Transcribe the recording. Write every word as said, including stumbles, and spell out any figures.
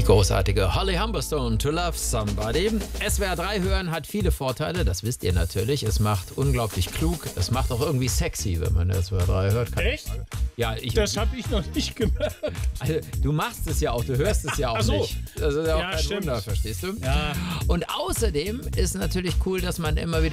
großartige Holly Humberstone, To Love Somebody. S W R drei hören hat viele Vorteile, das wisst ihr natürlich. Es macht unglaublich klug, es macht auch irgendwie sexy, wenn man S W R drei hört. Kann Echt? Ja, ich, das habe ich noch nicht gemerkt. Also, du machst es ja auch, du hörst es ja auch so. nicht. Das ist ja auch Ja, kein stimmt. Wunder, verstehst du? Ja. Und außerdem ist natürlich cool, dass man immer wieder